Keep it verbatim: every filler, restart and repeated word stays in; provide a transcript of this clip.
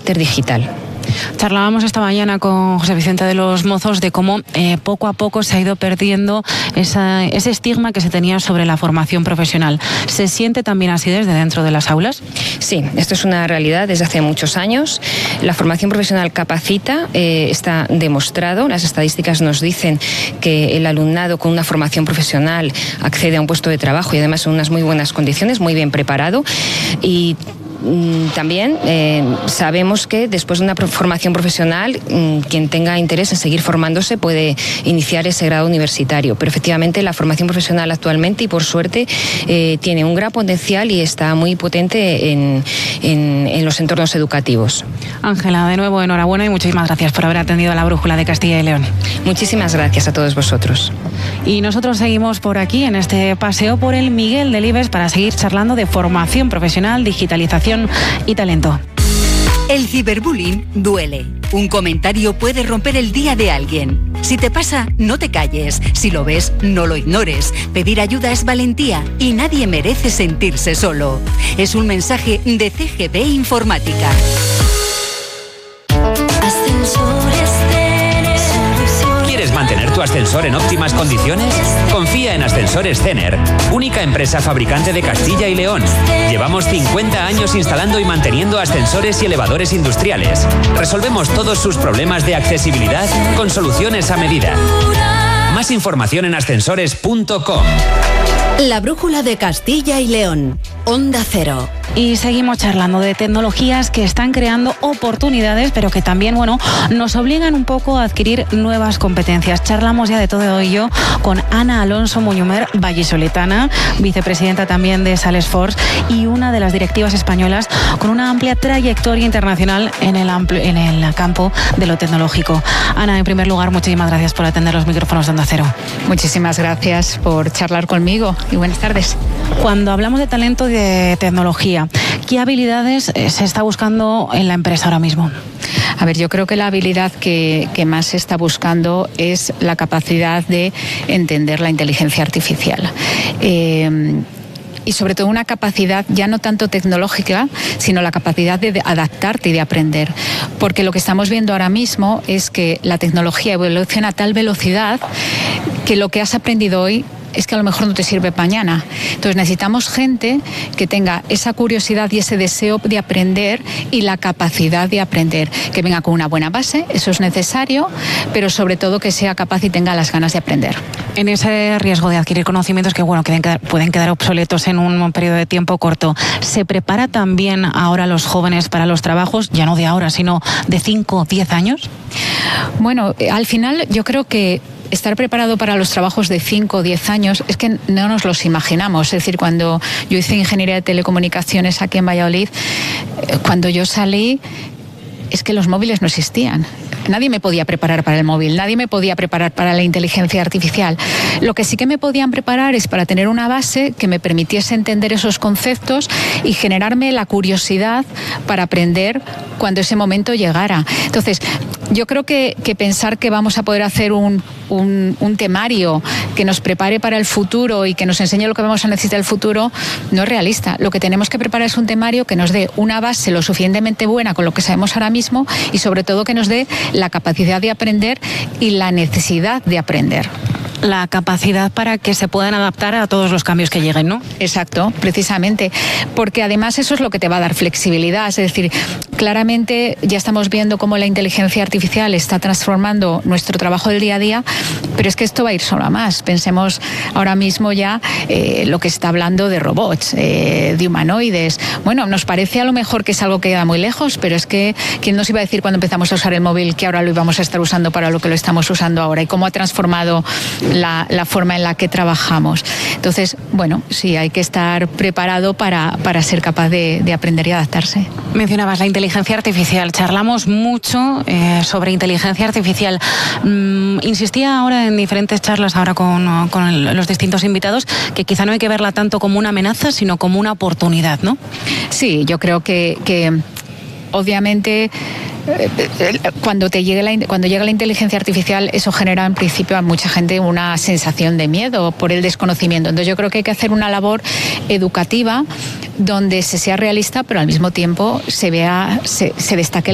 carácter digital. Charlábamos esta mañana con José Vicente de los Mozos de cómo eh, poco a poco se ha ido perdiendo esa, ese estigma que se tenía sobre la formación profesional. ¿Se siente también así desde dentro de las aulas? Sí, esto es una realidad desde hace muchos años. La formación profesional capacita, eh, está demostrado. Las estadísticas nos dicen que el alumnado con una formación profesional accede a un puesto de trabajo y además en unas muy buenas condiciones, muy bien preparado. Y también eh, sabemos que después de una formación profesional, quien tenga interés en seguir formándose puede iniciar ese grado universitario. Pero efectivamente la formación profesional actualmente, y por suerte, eh, tiene un gran potencial y está muy potente en, en, en los entornos educativos. Ángela, de nuevo enhorabuena y muchísimas gracias por haber atendido a la Brújula de Castilla y León. Muchísimas gracias a todos vosotros. Y nosotros seguimos por aquí en este paseo por el Miguel Delibes para seguir charlando de formación profesional, digitalización y talento. El ciberbullying duele. Un comentario puede romper el día de alguien. Si te pasa, no te calles. Si lo ves, no lo ignores. Pedir ayuda es valentía y nadie merece sentirse solo. Es un mensaje de C G B Informática. ¿Quieres mantener tu ascensor en óptimas condiciones? Confía en Ascensores Cener, única empresa fabricante de Castilla y León. Llevamos cincuenta años instalando y manteniendo ascensores y elevadores industriales. Resolvemos todos sus problemas de accesibilidad con soluciones a medida. Más información en ascensores punto com. La Brújula de Castilla y León. Onda Cero. Y seguimos charlando de tecnologías que están creando oportunidades, pero que también, bueno, nos obligan un poco a adquirir nuevas competencias. Charlamos ya de todo ello con Ana Alonso Muñomer, vallisoletana, vicepresidenta también de Salesforce y una de las directivas españolas con una amplia trayectoria internacional en el, ampli- en el campo de lo tecnológico. Ana, en primer lugar, muchísimas gracias por atender los micrófonos de Onda Cero. Muchísimas gracias por charlar conmigo y buenas tardes. Cuando hablamos de talento y de tecnología, ¿qué habilidades se está buscando en la empresa ahora mismo? A ver, yo creo que la habilidad que, que más se está buscando es la capacidad de entender la inteligencia artificial. Eh, y sobre todo una capacidad ya no tanto tecnológica, sino la capacidad de adaptarte y de aprender. Porque lo que estamos viendo ahora mismo es que la tecnología evoluciona a tal velocidad que lo que has aprendido hoy es que a lo mejor no te sirve mañana. Entonces necesitamos gente que tenga esa curiosidad y ese deseo de aprender y la capacidad de aprender, que venga con una buena base, eso es necesario, pero sobre todo que sea capaz y tenga las ganas de aprender. En ese riesgo de adquirir conocimientos que, bueno, que pueden quedar obsoletos en un periodo de tiempo corto, ¿se prepara también ahora los jóvenes para los trabajos, ya no de ahora, sino de cinco o diez años? Bueno, al final yo creo que estar preparado para los trabajos de cinco o diez años es que no nos los imaginamos. Es decir, cuando yo hice ingeniería de telecomunicaciones aquí en Valladolid, cuando yo salí, es que los móviles no existían. Nadie me podía preparar para el móvil, nadie me podía preparar para la inteligencia artificial. Lo que sí que me podían preparar es para tener una base que me permitiese entender esos conceptos y generarme la curiosidad para aprender cuando ese momento llegara. Entonces, yo creo que, que pensar que vamos a poder hacer un, un, un temario que nos prepare para el futuro y que nos enseñe lo que vamos a necesitar en el futuro no es realista. Lo que tenemos que preparar es un temario que nos dé una base lo suficientemente buena con lo que sabemos ahora mismo y sobre todo que nos dé la capacidad de aprender y la necesidad de aprender. La capacidad para que se puedan adaptar a todos los cambios que lleguen, ¿no? Exacto, precisamente, porque además eso es lo que te va a dar flexibilidad, es decir, claramente ya estamos viendo cómo la inteligencia artificial está transformando nuestro trabajo del día a día, pero es que esto va a ir solo a más. Pensemos ahora mismo ya eh, lo que está hablando de robots, eh, de humanoides. Bueno, nos parece a lo mejor que es algo que queda muy lejos, pero es que ¿quién nos iba a decir cuando empezamos a usar el móvil que ahora lo íbamos a estar usando para lo que lo estamos usando ahora y cómo ha transformado La, la forma en la que trabajamos? Entonces, bueno, sí, hay que estar preparado para, para ser capaz de, de aprender y adaptarse. Mencionabas la inteligencia artificial. Charlamos mucho eh, sobre inteligencia artificial. Mm, insistía ahora en diferentes charlas ahora con, con los distintos invitados que quizá no hay que verla tanto como una amenaza, sino como una oportunidad, ¿no? Sí, yo creo que, que obviamente cuando te llegue la, cuando llega la inteligencia artificial, eso genera en principio a mucha gente una sensación de miedo por el desconocimiento. Entonces yo creo que hay que hacer una labor educativa donde se sea realista, pero al mismo tiempo se vea, se, se destaque